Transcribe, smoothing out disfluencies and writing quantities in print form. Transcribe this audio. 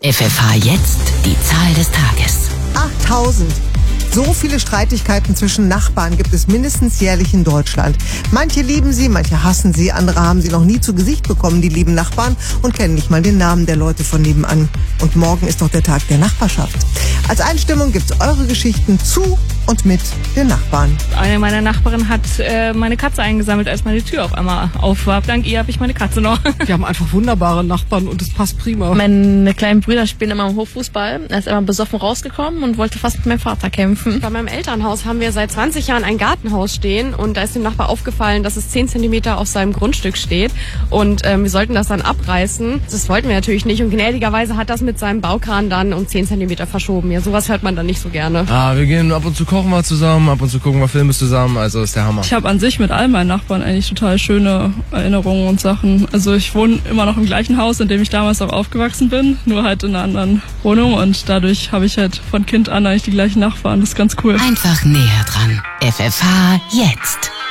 FFH jetzt die Zahl des Tages. 8000. So viele Streitigkeiten zwischen Nachbarn gibt es mindestens jährlich in Deutschland. Manche lieben sie, manche hassen sie, andere haben sie noch nie zu Gesicht bekommen, die lieben Nachbarn, und kennen nicht mal den Namen der Leute von nebenan. Und morgen ist doch der Tag der Nachbarschaft. Als Einstimmung gibt's eure Geschichten zu und mit den Nachbarn. Eine meiner Nachbarn hat meine Katze eingesammelt, als meine Tür auf einmal auf war. Dank ihr habe ich meine Katze noch. Wir haben einfach wunderbare Nachbarn und es passt prima. Meine kleinen Brüder spielen immer im Hoffußball. Er ist immer besoffen rausgekommen und wollte fast mit meinem Vater kämpfen. Bei meinem Elternhaus haben wir seit 20 Jahren ein Gartenhaus stehen und da ist dem Nachbar aufgefallen, dass es 10 Zentimeter auf seinem Grundstück steht und wir sollten das dann abreißen. Das wollten wir natürlich nicht und gnädigerweise hat das mit seinem Baukran dann um 10 Zentimeter verschoben. Ja, sowas hört man dann nicht so gerne. Wir gehen ab und zu kochen wir zusammen, ab und zu gucken wir Filme zusammen, also ist der Hammer. Ich habe an sich mit all meinen Nachbarn eigentlich total schöne Erinnerungen und Sachen. Also ich wohne immer noch im gleichen Haus, in dem ich damals auch aufgewachsen bin, nur halt in einer anderen Wohnung und dadurch habe ich halt von Kind an eigentlich die gleichen Nachbarn. Das ist ganz cool. Einfach näher dran. FFH jetzt.